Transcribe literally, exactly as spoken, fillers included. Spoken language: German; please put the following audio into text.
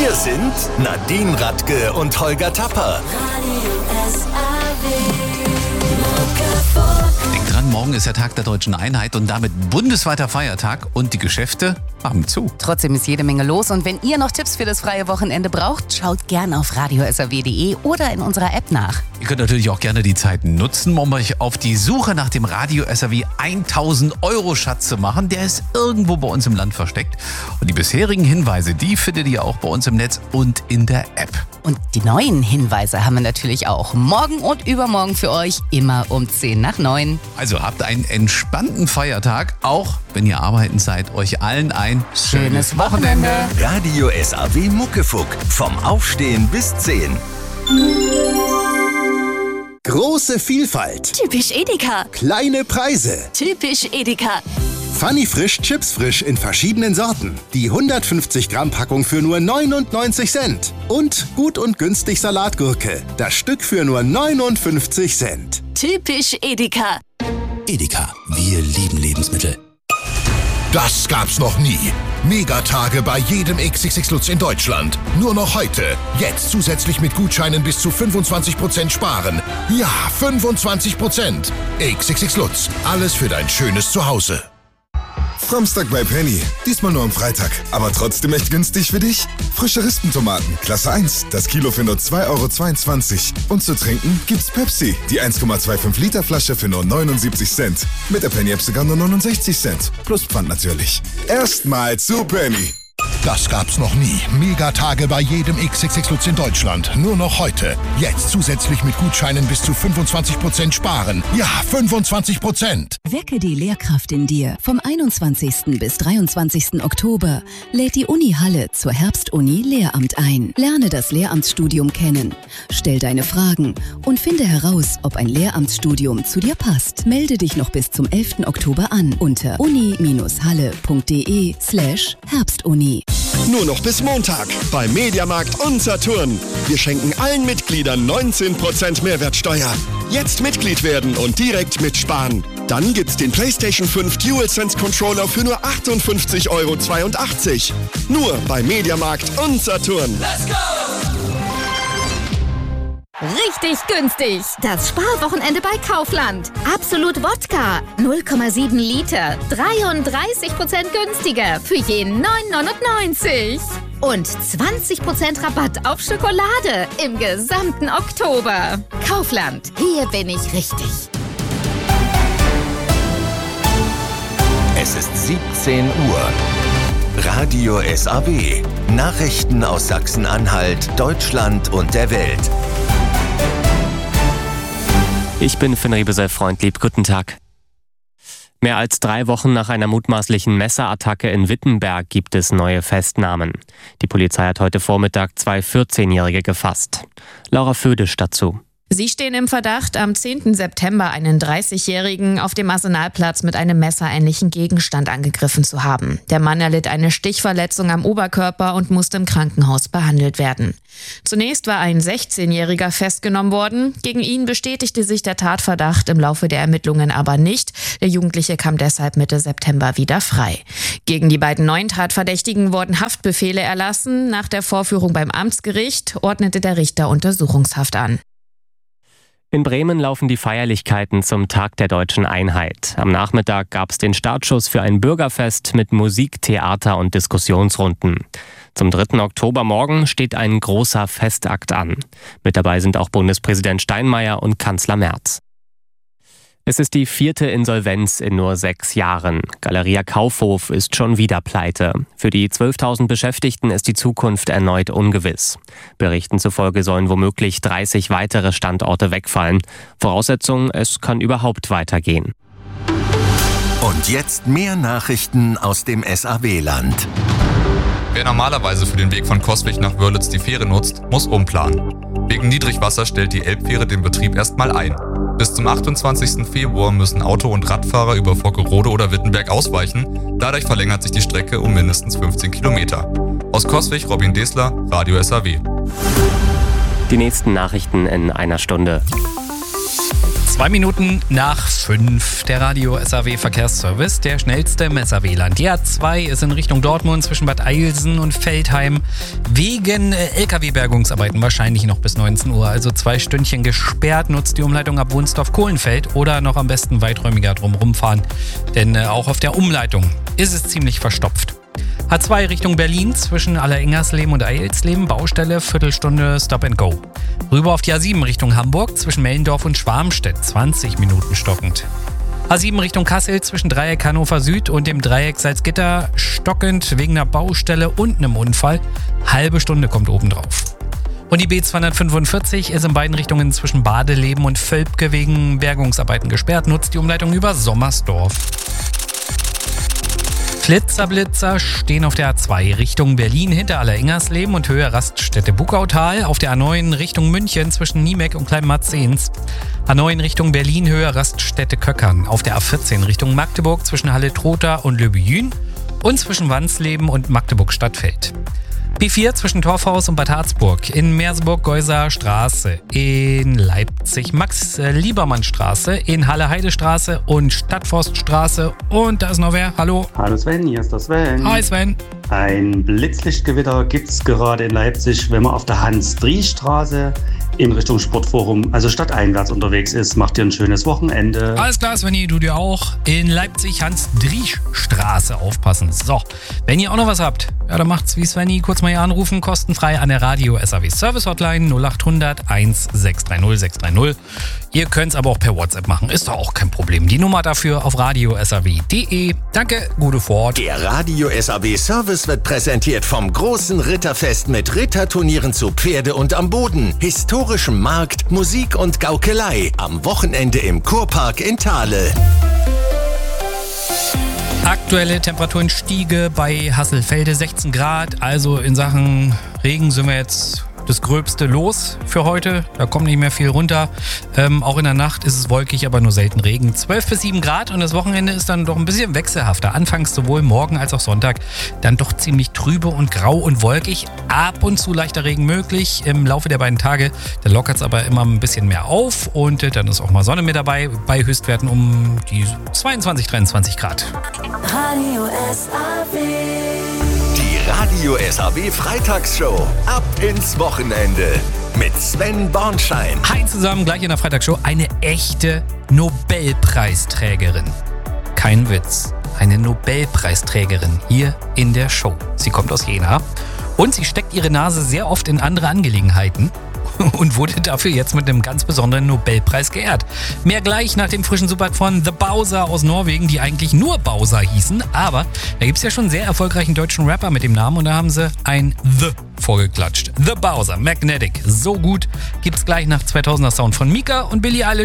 Wir sind Nadine Radke und Holger Tapper. Denkt dran, morgen ist der Tag der Deutschen Einheit und damit bundesweiter Feiertag und die Geschäfte haben zu. Trotzdem ist jede Menge los und wenn ihr noch Tipps für das freie Wochenende braucht, schaut gerne auf radio s r w punkt d e oder in unserer App nach. Ihr könnt natürlich auch gerne die Zeit nutzen, um euch auf die Suche nach dem Radio S R W tausend Euro Schatz zu machen. Der ist irgendwo bei uns im Land versteckt. Und die bisherigen Hinweise, die findet ihr auch bei uns im Netz und in der App. Und die neuen Hinweise haben wir natürlich auch morgen und übermorgen für euch, immer um zehn nach neun. Also habt einen entspannten Feiertag, auch wenn ihr arbeiten seid. Euch allen ein schönes Wochenende. Radio S R W Muckefuck. Vom Aufstehen bis zehn. Große Vielfalt. Typisch Edeka. Kleine Preise. Typisch Edeka. Funny Frisch Chips Frisch in verschiedenen Sorten. Die hundertfünfzig Gramm Packung für nur neunundneunzig Cent. Und gut und günstig Salatgurke. Das Stück für nur neunundfünfzig Cent. Typisch Edeka. Edeka, wir lieben Lebensmittel. Das gab's noch nie. Megatage bei jedem X X X Lutz in Deutschland. Nur noch heute. Jetzt zusätzlich mit Gutscheinen bis zu fünfundzwanzig Prozent sparen. Ja, fünfundzwanzig Prozent. X X X Lutz. Alles für dein schönes Zuhause. Samstag bei Penny. Diesmal nur am Freitag. Aber trotzdem echt günstig für dich. Frische Rispentomaten. Klasse eins. Das Kilo für nur zwei Euro zweiundzwanzig. Und zu trinken gibt's Pepsi. Die eins Komma fünfundzwanzig Liter Flasche für nur neunundsiebzig Cent. Mit der Penny-App sogar nur neunundsechzig Cent. Plus Pfand natürlich. Erstmal zu Penny. Das gab's noch nie. Megatage bei jedem X X X Lutz in Deutschland. Nur noch heute. Jetzt zusätzlich mit Gutscheinen bis zu fünfundzwanzig Prozent sparen. Ja, fünfundzwanzig Prozent. Wecke die Lehrkraft in dir. Vom einundzwanzigsten bis dreiundzwanzigsten Oktober lädt die Uni Halle zur Herbstuni Lehramt ein. Lerne das Lehramtsstudium kennen. Stell deine Fragen und finde heraus, ob ein Lehramtsstudium zu dir passt. Melde dich noch bis zum elften Oktober an unter uni halle punkt d e slash Herbstuni. Nur noch bis Montag bei Mediamarkt und Saturn. Wir schenken allen Mitgliedern neunzehn Prozent Mehrwertsteuer. Jetzt Mitglied werden und direkt mitsparen. Dann gibt's den PlayStation fünf DualSense Controller für nur achtundfünfzig Euro zweiundachtzig. Nur bei Mediamarkt und Saturn. Let's go! Richtig günstig. Das Sparwochenende bei Kaufland. Absolut Wodka. null Komma sieben Liter. dreiunddreißig Prozent günstiger für je neun neunundneunzig. Und zwanzig Prozent Rabatt auf Schokolade im gesamten Oktober. Kaufland. Hier bin ich richtig. Es ist siebzehn Uhr. Radio S R W. Nachrichten aus Sachsen-Anhalt, Deutschland und der Welt. Ich bin Finn Riebesell-Freundlieb. Guten Tag. Mehr als drei Wochen nach einer mutmaßlichen Messerattacke in Wittenberg gibt es neue Festnahmen. Die Polizei hat heute Vormittag zwei vierzehnjährige gefasst. Laura Födisch dazu. Sie stehen im Verdacht, am zehnten September einen dreißigjährigen auf dem Arsenalplatz mit einem messerähnlichen Gegenstand angegriffen zu haben. Der Mann erlitt eine Stichverletzung am Oberkörper und musste im Krankenhaus behandelt werden. Zunächst war ein sechzehnjähriger festgenommen worden. Gegen ihn bestätigte sich der Tatverdacht im Laufe der Ermittlungen aber nicht. Der Jugendliche kam deshalb Mitte September wieder frei. Gegen die beiden neuen Tatverdächtigen wurden Haftbefehle erlassen. Nach der Vorführung beim Amtsgericht ordnete der Richter Untersuchungshaft an. In Bremen laufen die Feierlichkeiten zum Tag der Deutschen Einheit. Am Nachmittag gab es den Startschuss für ein Bürgerfest mit Musik, Theater und Diskussionsrunden. Zum dritten Oktober morgen steht ein großer Festakt an. Mit dabei sind auch Bundespräsident Steinmeier und Kanzler Merz. Es ist die vierte Insolvenz in nur sechs Jahren. Galeria Kaufhof ist schon wieder pleite. Für die zwölftausend Beschäftigten ist die Zukunft erneut ungewiss. Berichten zufolge sollen womöglich dreißig weitere Standorte wegfallen. Voraussetzung, es kann überhaupt weitergehen. Und jetzt mehr Nachrichten aus dem S R W-Land. Wer normalerweise für den Weg von Coswig nach Wörlitz die Fähre nutzt, muss umplanen. Wegen Niedrigwasser stellt die Elbfähre den Betrieb erstmal ein. Bis zum achtundzwanzigsten Februar müssen Auto- und Radfahrer über Vockerode oder Wittenberg ausweichen. Dadurch verlängert sich die Strecke um mindestens fünfzehn Kilometer. Aus Coswig, Robin Desler, Radio S R W. Die nächsten Nachrichten in einer Stunde. Zwei Minuten nach fünf. Der Radio S A W Verkehrsservice, der schnellste im S A W-Land. Die A zwei ist in Richtung Dortmund zwischen Bad Eilsen und Veltheim wegen L K W-Bergungsarbeiten wahrscheinlich noch bis neunzehn Uhr. Also zwei Stündchen gesperrt. Nutzt die Umleitung ab Wunsdorf-Kohlenfeld oder noch am besten weiträumiger drum rumfahren. Denn äh, auch auf der Umleitung ist es ziemlich verstopft. A zwei Richtung Berlin zwischen Allerengersleben und Eilsleben, Baustelle, Viertelstunde Stop and Go. Rüber auf die A sieben Richtung Hamburg zwischen Mellendorf und Schwarmstedt, zwanzig Minuten stockend. A sieben Richtung Kassel zwischen Dreieck Hannover Süd und dem Dreieck Salzgitter, stockend wegen einer Baustelle und einem Unfall. Halbe Stunde kommt obendrauf. Und die B zweihundertfünfundvierzig ist in beiden Richtungen zwischen Badeleben und Völpke wegen Bergungsarbeiten gesperrt, nutzt die Umleitung über Sommersdorf. Flitzerblitzer stehen auf der A zwei Richtung Berlin hinter Allerengersleben und Höhe Raststätte Buckautal. Auf der A neun Richtung München zwischen Niemek und Kleinmarzens. A neun Richtung Berlin Höhe Raststätte Köckern. Auf der A vierzehn Richtung Magdeburg zwischen Halle Trotha und Le Buyün und zwischen Wansleben und Magdeburg Stadtfeld. B vier zwischen Torfhaus und Bad Harzburg, in Merseburg-Geuser Straße, in Leipzig Max-Liebermann-Straße, in Halle-Heide-Straße und Stadtforststraße. Und da ist noch wer? Hallo? Hallo Sven, hier ist der Sven. Hi Sven. Ein Blitzlichtgewitter gibt es gerade in Leipzig, wenn man auf der Hans-Dries-Straße in Richtung Sportforum, also stadteinwärts unterwegs ist. Macht ihr ein schönes Wochenende. Alles klar, Svenny, du dir auch. In Leipzig Hans-Dries-Straße aufpassen. So, wenn ihr auch noch was habt, ja, dann macht's wie Svenny. Kurz mal hier anrufen, kostenfrei an der Radio S A W Service Hotline null acht hundert eins sechs drei null sechs drei null. Ihr könnt's aber auch per WhatsApp machen, ist doch auch kein Problem. Die Nummer dafür auf radio s a w punkt d e. Danke, gute Fahrt. Der Radio S A W Service wird präsentiert vom großen Ritterfest mit Ritterturnieren zu Pferde und am Boden, historischem Markt, Musik und Gaukelei. Am Wochenende im Kurpark in Thale. Aktuelle Temperaturenstiege bei Hasselfelde sechzehn Grad. Also in Sachen Regen sind wir jetzt das Gröbste los für heute. Da kommt nicht mehr viel runter. Ähm, auch in der Nacht ist es wolkig, aber nur selten Regen. zwölf bis sieben Grad und das Wochenende ist dann doch ein bisschen wechselhafter. Anfangs sowohl morgen als auch Sonntag dann doch ziemlich trübe und grau und wolkig. Ab und zu leichter Regen möglich. Im Laufe der beiden Tage, da lockert es aber immer ein bisschen mehr auf und äh, dann ist auch mal Sonne mit dabei. Bei Höchstwerten um die zweiundzwanzig, dreiundzwanzig Grad. Radio S A W. Die Radio S A W Freitagsshow. Ab ins Wochenende. Mit Sven Bornschein. Hi zusammen, gleich in der Freitagsshow. Eine echte Nobelpreisträgerin. Kein Witz. Eine Nobelpreisträgerin hier in der Show. Sie kommt aus Jena und sie steckt ihre Nase sehr oft in andere Angelegenheiten und wurde dafür jetzt mit einem ganz besonderen Nobelpreis geehrt. Mehr gleich nach dem frischen Super von The Bowser aus Norwegen, die eigentlich nur Bowser hießen, aber da gibt es ja schon einen sehr erfolgreichen deutschen Rapper mit dem Namen und da haben sie ein The vorgeklatscht. The Bowser, Magnetic. So gut gibt's gleich nach zweitausender Sound von Mika und Billie Eilish.